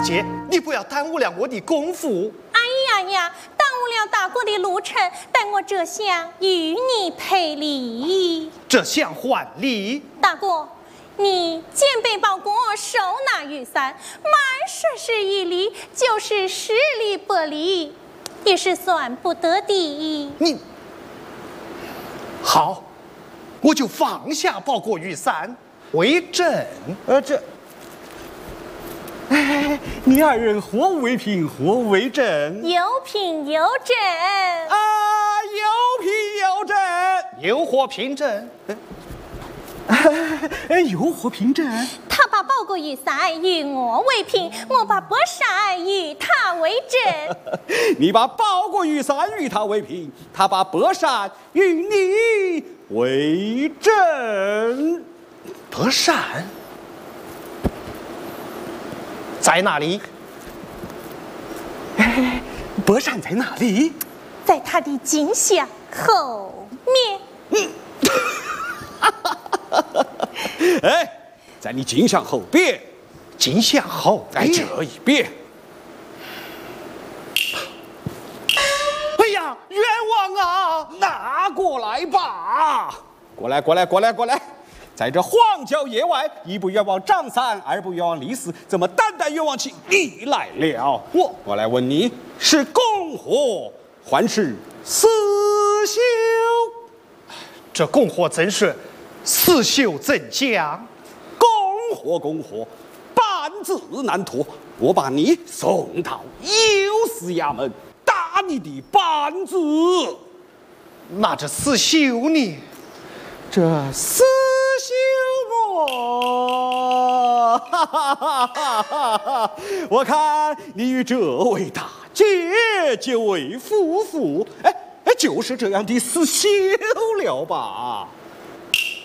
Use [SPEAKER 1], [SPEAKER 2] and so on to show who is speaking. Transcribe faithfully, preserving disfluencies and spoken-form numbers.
[SPEAKER 1] 姐，你不要耽误了我的功夫。
[SPEAKER 2] 哎呀呀，耽误了大哥的路程，但我这厢与你赔礼。
[SPEAKER 1] 这厢还礼？
[SPEAKER 2] 大哥，你肩背包裹，手拿雨伞，满说是一礼，就是十里八里，也是算不得的。
[SPEAKER 1] 你好，我就放下包裹雨伞，为证。
[SPEAKER 3] 呃，这，哎，你二人何为凭，何为证？
[SPEAKER 2] 有凭有证
[SPEAKER 3] 啊，有凭有证，
[SPEAKER 1] 有何凭证？
[SPEAKER 3] 哎，有何凭证？
[SPEAKER 2] 他把包裹雨伞与我为凭，我把薄扇与他为证。
[SPEAKER 3] 你把包裹雨伞与他为凭，他把薄扇与你为证。
[SPEAKER 1] 薄扇在哪里？
[SPEAKER 3] 哎，薄扇在哪里？
[SPEAKER 2] 在他的颈项后面。
[SPEAKER 3] 嗯哎，在你颈项后边，
[SPEAKER 1] 颈项后
[SPEAKER 3] 哎，这一边。
[SPEAKER 1] 哎呀，冤枉啊！
[SPEAKER 3] 拿过来吧，过来，过来，过来，过来。在这荒郊野外，一不冤枉张三，二不冤枉李四，怎么单单冤枉起你来了？我我来问你，是供货还是私修？
[SPEAKER 1] 这供货怎是私修怎讲？
[SPEAKER 3] 供货供货，半字难脱。我把你送到右司衙门，打你的半字。
[SPEAKER 1] 那这私修呢？
[SPEAKER 3] 这私修我，哈哈哈哈哈哈！我看你与这位大姐结为夫妇，哎哎，就是这样的私修了吧？